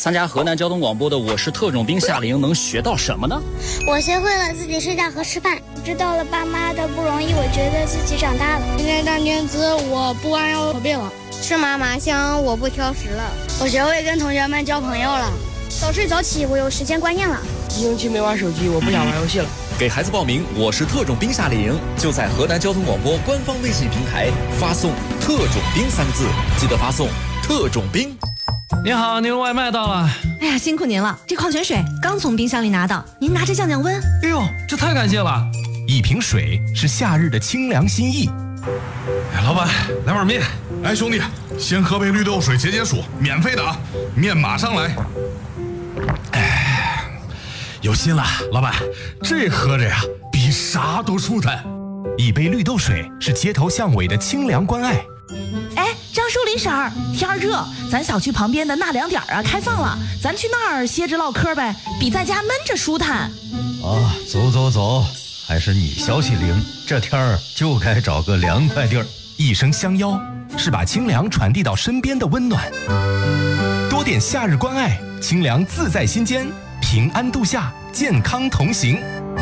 参加河南交通广播的我是特种兵夏令营能学到什么呢？ 我学会了自己睡觉和吃饭，知道了爸妈的不容易，我觉得自己长大了。 今天当天资，我不弯腰驼背了。 吃嘛嘛香，我不挑食了。 我学会跟同学们交朋友了。 早睡早起，我有时间观念了。 一星期没玩手机，我不想玩游戏了。 给孩子报名我是特种兵夏令营，就在河南交通广播官方微信平台发送“特种兵”3个字，记得发送“特种兵”。 您好，您的外卖到了。 哎呀，辛苦您了，这矿泉水刚从冰箱里拿到，您拿着降降温。 哎呦，这太感谢了！ 一瓶水是夏日的清凉心意。 哎，老板，来碗面。哎，兄弟，先喝杯绿豆水解解暑，免费的啊，面马上来。哎，有心了，老板，这喝着呀，比啥都舒坦。 一杯绿豆水是街头巷尾的清凉关爱。 哎，张淑林婶儿，天儿热，咱小区旁边的纳凉点啊开放了，咱去那儿歇着唠嗑呗，比在家闷着舒坦。 啊，走走走，还是你消息灵，这天儿就该找个凉快地儿。 一声相邀，是把清凉传递到身边的温暖。多点夏日关爱，清凉自在心间，平安度夏，健康同行。